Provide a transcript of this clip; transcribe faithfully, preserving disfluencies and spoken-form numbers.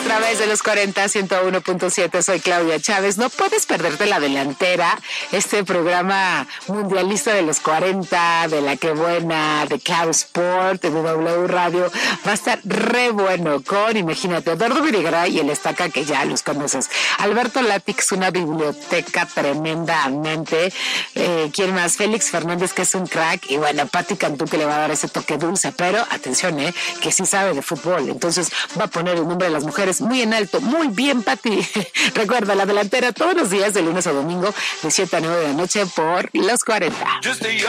través de los cuarenta, ciento uno punto siete. Soy Claudia Chávez. No puedes perderte La Delantera, este programa mundialista de los cuarenta, de La Que Buena, de Claro Sport, de W Radio. Va a estar re bueno con, imagínate, Eduardo Videgaray y el Estaca, que ya los conoces. Alberto Látix, una biblioteca tremendamente. Eh, ¿Quién más? Félix Fernández, que es un crack. Y bueno, Pati Cantú, que le va a dar ese toque dulce. Pero atención, eh, que sí sabe de fútbol. Entonces va a poner el nombre de las mujeres muy en alto. Muy bien, Pati. Recuerda, La Delantera todos los días de lunes a domingo de siete a nueve de la noche por los cuarenta.